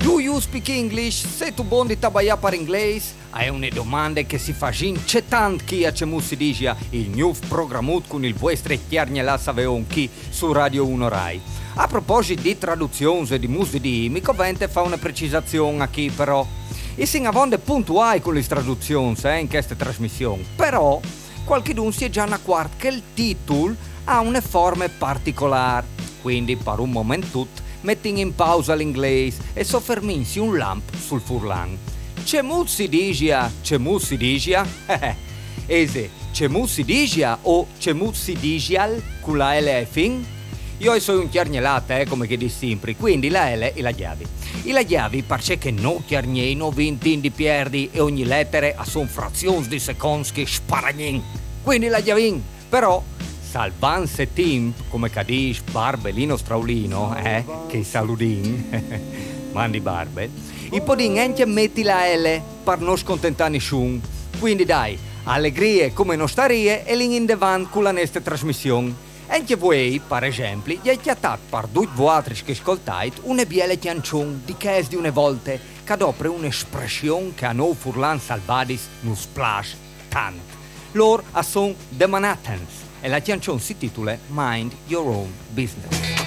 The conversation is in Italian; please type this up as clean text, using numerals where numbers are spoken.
Do you speak English? Se tu buon di tabaià per inglese? È una domanda che si fa c'è tanto chi a si dice il new programmut con il vostro chiarnella saveon chi su Radio 1 Rai. A proposito di traduzioni e di musica, mi convente fa una precisazione a chi però. E si avonde puntuali con le traduzioni in questa trasmissione, però qualcuno si è già accorto che il titolo ha una forma particolare, quindi per un momento metti in pausa l'inglese e sofferminsi un lamp sul furlan. C'è si dice? Ese, c'è si dice o c'è si dice con la L e fin? Io sono un chiarnelata, come che di sempre, quindi la L e la chiavi. E la chiavi perché che non chiarnei, non vinti di perdi e ogni lettere a son frazioni di secondi che sparagnin. Quindi la chiavin, però salvanse team, come cadis Barbelino Straulino, che saludin, mandi barbe, i podin anche metti la L per non scontentare nessuno. Quindi dai, allegrie come nostarie e in devan con la nostra trasmissione. Anche voi, per esempio, gli hai chiattato per due voatri che ascoltate una biele chiancione di che è di una volta che adopera un'espressione che a noi furlan salvadis non splash tant. Loro sono The Manhattans e la canzone si titola Mind Your Own Business.